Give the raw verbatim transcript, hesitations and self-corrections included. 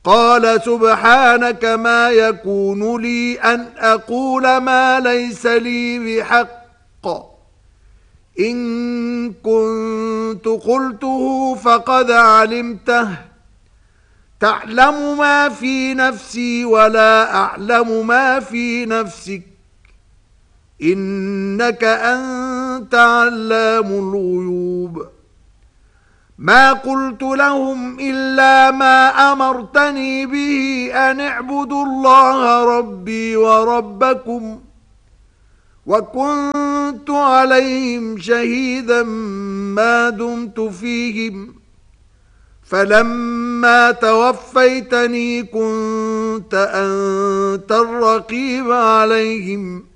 قال سبحانك ما يكون لي أن أقول ما ليس لي بحق إن كنت قلته فقد علمته تعلم ما في نفسي ولا أعلم ما في نفسك إنك أنت علام الغيوب ما قلت لهم إلا ما أمرتني به أن اعبدوا الله ربي وربكم وكنت عليهم شهيدا ما دمت فيهم فلما توفيتني كنت أنت الرقيب عليهم